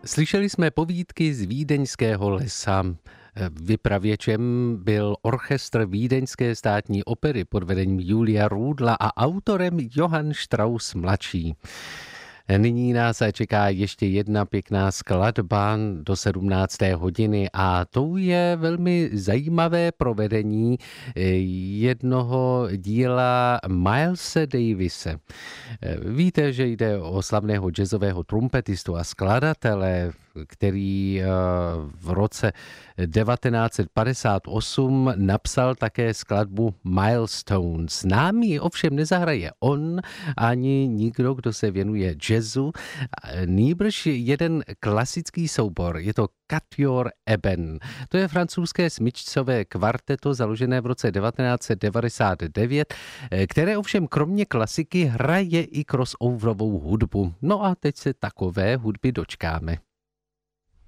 Slyšeli jsme povídky z Vídeňského lesa. Vypravěčem byl orchestr Vídeňské státní opery pod vedením Julia Růdla a autorem Johann Strauss mladší. Nyní nás čeká ještě jedna pěkná skladba do 17. hodiny a to je velmi zajímavé provedení jednoho díla Milese Davise. Víte, že jde o slavného jazzového trumpetistu a skladatele, který v roce 1958 napsal také skladbu Milestones. Nám ji ovšem nezahraje on ani nikdo, kdo se věnuje jazzu, nýbrž jeden klasický soubor. Je to Quatuor Eben. To je francouzské smyčcové kvarteto založené v roce 1999, které ovšem kromě klasiky hraje i crossoverovou hudbu. No a teď se takové hudby dočkáme.